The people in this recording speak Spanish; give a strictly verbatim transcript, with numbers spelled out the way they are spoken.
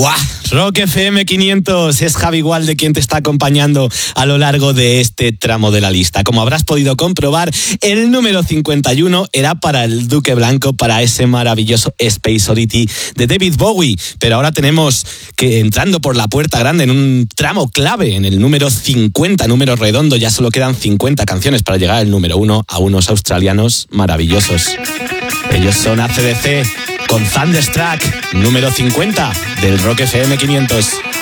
¡Guau! Rock F M quinientos, es Javi Gualde quien te está acompañando a lo largo de este tramo de la lista. Como habrás podido comprobar, el número cincuenta y uno era para el Duque Blanco, para ese maravilloso Space Oddity de David Bowie. Pero ahora tenemos que, entrando por la puerta grande, en un tramo clave, en el número cincuenta, número redondo, ya solo quedan cincuenta canciones para llegar al número uno, a unos australianos maravillosos. Ellos son A C D C con Thunderstruck, número cincuenta del Rock F M quinientos.